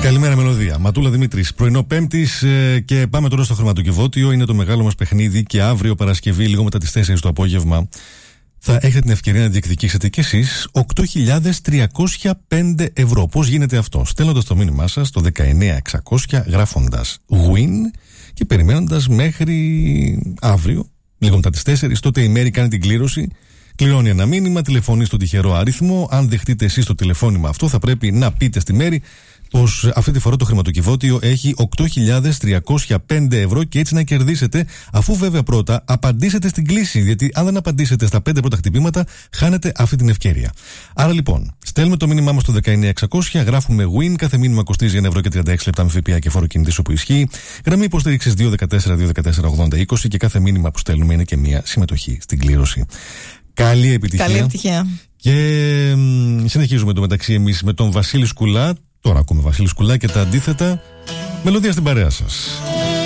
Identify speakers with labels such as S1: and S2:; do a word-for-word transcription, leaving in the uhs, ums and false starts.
S1: Καλημέρα, Μελωδία. Ματούλα Δημήτρης. Πρωινό Πέμπτης ε, και πάμε τώρα στο χρηματοκιβώτιο. Είναι το μεγάλο μας παιχνίδι και αύριο Παρασκευή, λίγο μετά τις τέσσερις το απόγευμα, θα έχετε την ευκαιρία να διεκδικήσετε κι εσείς οκτώ χιλιάδες τριακόσια πέντε ευρώ. Πώς γίνεται αυτό? Στέλνοντας το μήνυμά σας στο δεκαεννιά εξακόσια, γράφοντας win και περιμένοντας μέχρι αύριο, λίγο μετά τις τέσσερις. Τότε η Μέρη κάνει την κλήρωση. Κληρώνει ένα μήνυμα, τηλεφωνεί στον τυχερό αριθμό. Αν δεχτείτε εσείς το τηλεφώνημα αυτό, θα πρέπει να πείτε στη Μέρη πως αυτή τη φορά το χρηματοκιβώτιο έχει οκτώ χιλιάδες τριακόσια πέντε ευρώ και έτσι να κερδίσετε, αφού βέβαια πρώτα απαντήσετε στην κλήση. Γιατί αν δεν απαντήσετε στα πέντε πρώτα χτυπήματα, χάνετε αυτή την ευκαιρία. Άρα λοιπόν, στέλνουμε το μήνυμά μας στο δεκαεννιά εξακόσια, γράφουμε win, κάθε μήνυμα κοστίζει ένα ευρώ και τριάντα έξι λεπτά με ΦΠΑ και φόρο κινητής όπου ισχύει. Γραμμή υποστήριξης δύο ένα τέσσερα δύο ένα τέσσερα ογδόντα είκοσι και κάθε μήνυμα που στέλνουμε είναι και μια συμμετοχή στην κλήρωση. Καλή επιτυχία.
S2: Καλή επιτυχία.
S1: Και μ, συνεχίζουμε το μεταξύ εμείς με τον Βασίλη Σκουλά. Τώρα ακούμε Βασίλη Σκουλά και τα αντίθετα. Μελωδία στην παρέα σας.